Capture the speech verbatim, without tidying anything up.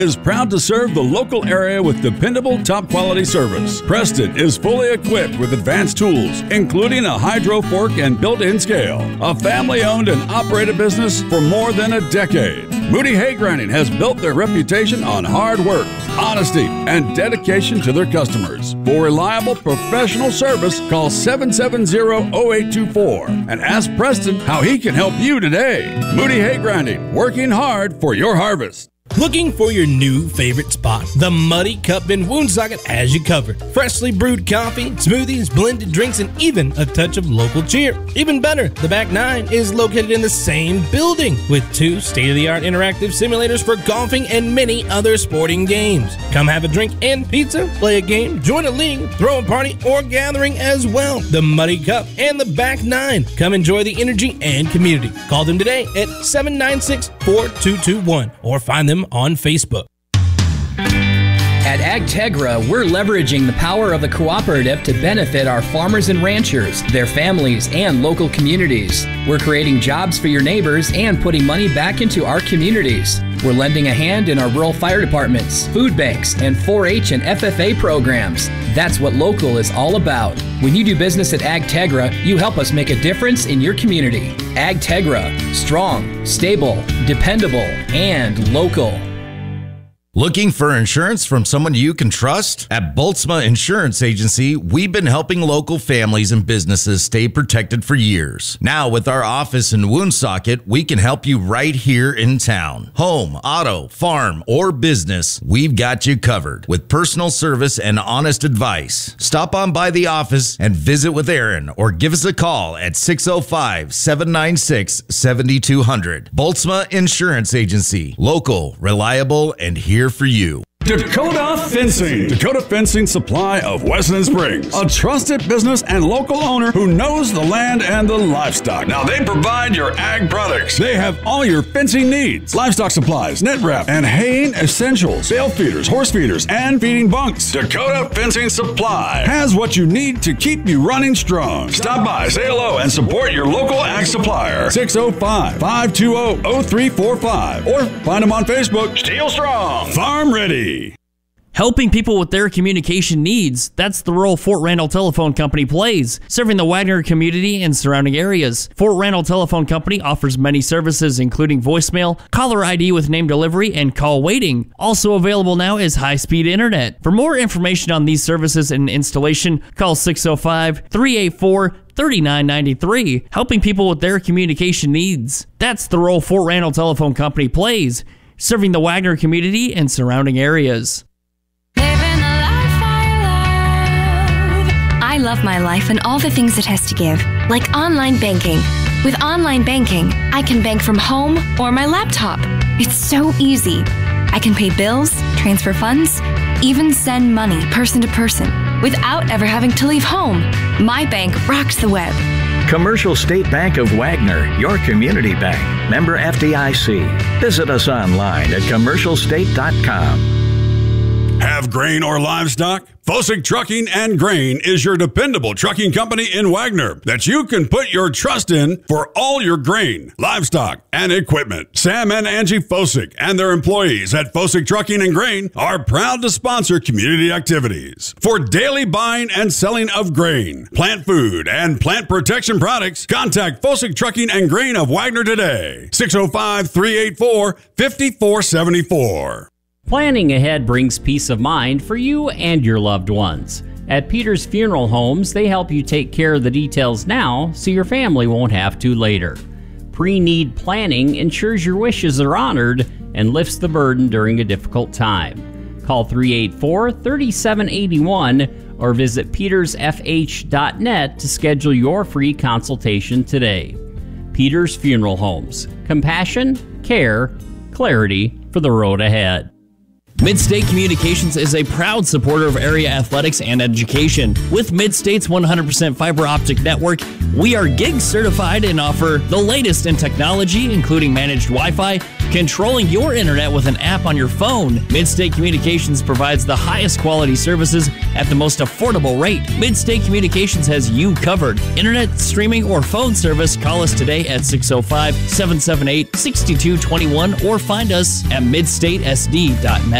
is proud to serve the local area with dependable, top-quality service. Preston is fully equipped with advanced tools, including a hydro fork and built-in scale. A family-owned and operated business for more than a decade. Moody Hay Grinding has built their reputation on hard work, honesty, and dedication to their customers. For reliable, professional service, call seven seven zero, zero eight two four and ask Preston how he can help you today. Moody Hay Grinding, working hard for your harvest. Looking for your new favorite spot? The Muddy Cup in Woonsocket has you covered. Freshly brewed coffee, smoothies, blended drinks, and even a touch of local cheer. Even better, the Back Nine is located in the same building with two state-of-the-art interactive simulators for golfing and many other sporting games. Come have a drink and pizza, play a game, join a league, throw a party, or gathering as well. The Muddy Cup and the Back Nine. Come enjoy the energy and community. Call them today at seven nine six, four two two one or find them on Facebook. At AgTegra, we're leveraging the power of the cooperative to benefit our farmers and ranchers, their families, and local communities. We're creating jobs for your neighbors and putting money back into our communities. We're lending a hand in our rural fire departments, food banks, and four H and F F A programs. That's what local is all about. When you do business at AgTegra, you help us make a difference in your community. AgTegra, strong, stable, dependable, and local. Looking for insurance from someone you can trust? At Boltzma Insurance Agency, we've been helping local families and businesses stay protected for years. Now, with our office in Woonsocket, we can help you right here in town. Home, auto, farm, or business, we've got you covered with personal service and honest advice. Stop on by the office and visit with Aaron or give us a call at six oh five, seven nine six, seven two zero zero. Boltzma Insurance Agency, local, reliable, and here for you. Dakota Fencing. Dakota Fencing Supply of Weston Springs. A trusted business and local owner who knows the land and the livestock. Now they provide your ag products. They have all your fencing needs. Livestock supplies, net wrap, and haying essentials. Bale feeders, horse feeders, and feeding bunks. Dakota Fencing Supply has what you need to keep you running strong. Stop by, say hello, and support your local ag supplier. six oh five, five two zero, zero three four five or find them on Facebook. Steel Strong. Farm Ready. Helping people with their communication needs, that's the role Fort Randall Telephone Company plays, serving the Wagner community and surrounding areas. Fort Randall Telephone Company offers many services including voicemail, caller I D with name delivery, and call waiting. Also available now is high-speed internet. For more information on these services and installation, call six oh five, three eight four, three nine nine three, helping people with their communication needs. That's the role Fort Randall Telephone Company plays, serving the Wagner community and surrounding areas. I love my life and all the things it has to give, like online banking. With online banking, I can bank from home or my laptop. It's so easy. I can pay bills, transfer funds, even send money person to person without ever having to leave home. My bank rocks the web. Commercial State Bank of Wagner, your community bank. Member F D I C. Visit us online at commercial state dot com. Have grain or livestock? Fosick Trucking and Grain is your dependable trucking company in Wagner that you can put your trust in for all your grain, livestock, and equipment. Sam and Angie Fosick and their employees at Fosick Trucking and Grain are proud to sponsor community activities. For daily buying and selling of grain, plant food, and plant protection products, contact Fosick Trucking and Grain of Wagner today. six oh five, three eight four, five four seven four. Planning ahead brings peace of mind for you and your loved ones. At Peters Funeral Homes, they help you take care of the details now so your family won't have to later. Pre-need planning ensures your wishes are honored and lifts the burden during a difficult time. Call three eight four, three seven eight one or visit peters f h dot net to schedule your free consultation today. Peters Funeral Homes. Compassion, care, clarity for the road ahead. Midstate Communications is a proud supporter of area athletics and education. With Midstate's one hundred percent fiber optic network, we are gig certified and offer the latest in technology, including managed Wi-Fi, controlling your internet with an app on your phone. Midstate Communications provides the highest quality services at the most affordable rate. Midstate Communications has you covered. Internet, streaming, or phone service, call us today at six oh five, seven seven eight, six two two one or find us at midstate s d dot net.